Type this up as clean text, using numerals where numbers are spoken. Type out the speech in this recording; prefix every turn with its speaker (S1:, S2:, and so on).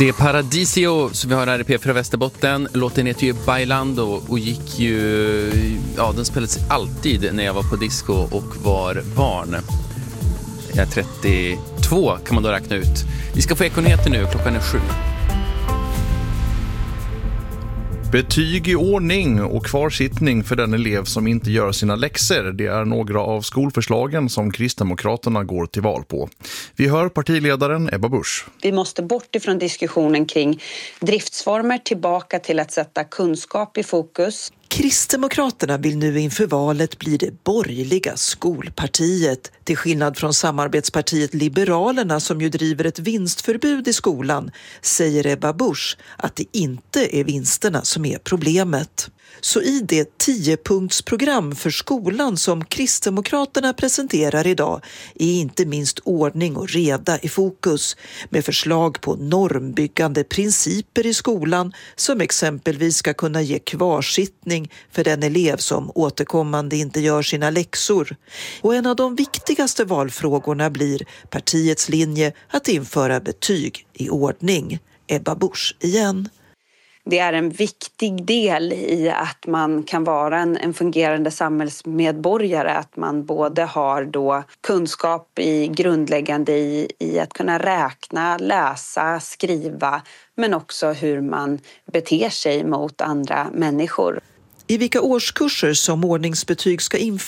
S1: Det är Paradisio som vi har här i P4 Västerbotten. Låten heter ju Bailando och gick ju... Ja, den spelades alltid när jag var på disco och var barn. Jag är 32 kan man då räkna ut. Vi ska få Ekonyheter nu, klockan är 7.
S2: Betyg i ordning och kvarsittning för den elev som inte gör sina läxor. Det är några av skolförslagen som Kristdemokraterna går till val på. Vi hör partiledaren Ebba Busch.
S3: Vi måste bort ifrån diskussionen kring driftsformer tillbaka till att sätta kunskap i fokus.
S4: Kristdemokraterna vill nu inför valet bli det borgerliga skolpartiet. Till skillnad från samarbetspartiet Liberalerna som ju driver ett vinstförbud i skolan, säger Ebba Busch att det inte är vinsterna som är problemet. Så i det 10-punktsprogram för skolan som Kristdemokraterna presenterar idag är inte minst ordning och reda i fokus, med förslag på normbyggande principer i skolan som exempelvis ska kunna ge kvarsittning för den elev som återkommande inte gör sina läxor. Och en av de viktigaste valfrågorna blir partiets linje att införa betyg i ordning. Ebba Busch igen.
S3: Det är en viktig del i att man kan vara en fungerande samhällsmedborgare. Att man både har då kunskap i grundläggande i att kunna räkna, läsa, skriva, men också hur man beter sig mot andra människor.
S4: I vilka årskurser som ordningsbetyg ska införas